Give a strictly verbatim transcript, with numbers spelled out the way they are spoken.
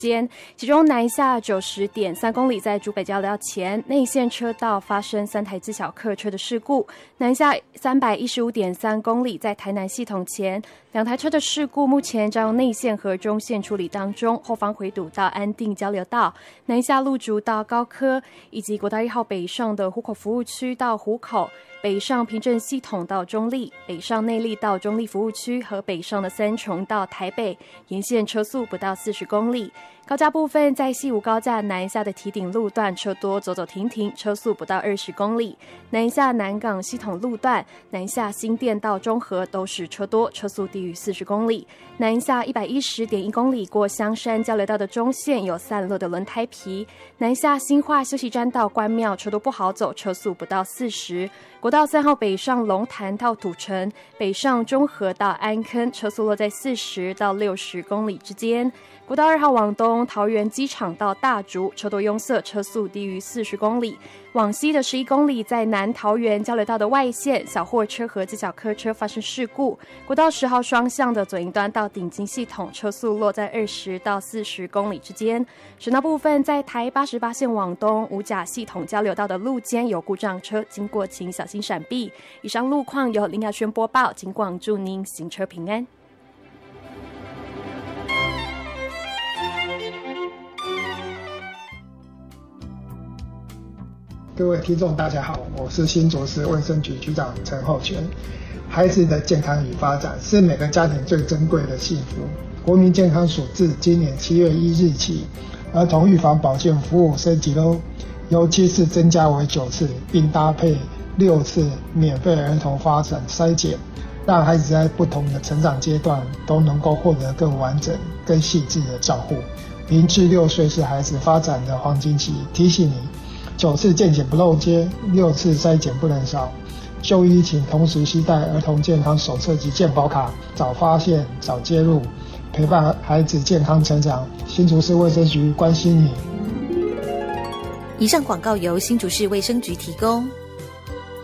间，其中南下九十点三公里在竹北交流道前内线车道发生三台自小客车的事故，南下三百一十五点三公里在台南系统前两台车的事故目前将内线和中线处理当中，后方回堵到安定交流道，南下路竹到高科，以及国道一号北上的湖口服务区到湖口，北上平镇系统到中立，北上内壢到中立服务区和北上的三重到台北，沿线车速不到四十公里。高架部分在西武高架南下的堤顶路段车多走走停停，车速不到二十公里。南下南港系统路段南下新店到中和都是车多，车速低于四十公里。南下一百一十点一公里过香山交流道的中线有散落的轮胎皮。南下新化休息站到关庙车多不好走，车速不到四十。国道三号北上龙潭到土城，北上中和到安坑，车速落在四十到六十公里之间。国道二号往东桃园机场到大竹，车多拥塞，车速低于四十公里。往西的十一公里在南桃园交流道的外线，小货车和自小客车发生事故。国道十号双向的左营端到顶金系统，车速落在二十到四十公里之间。省道部分在台八十八线往东五甲系统交流道的路肩有故障车经过，请小心闪避。以上路况由林雅轩播报，警广祝您行车平安。 各位听众大家好，我是新竹市卫生局局长陈厚全。孩子的健康与发展是每个家庭最珍贵的幸福。国民健康署自今年七月一日起，儿童预防保健服务升级喽，由七次增加为九次，并搭配六次免费儿童发展筛检，让孩子在不同的成长阶段都能够获得更完整、更细致的照顾。零至六岁是孩子发展的黄金期，提醒你，九次健检不漏接，六次筛检不能少。就医请同时携带儿童健康手册及健保卡，早发现、早介入，陪伴孩子健康成长。新竹市卫生局关心你。 以上广告由新竹市卫生局提供。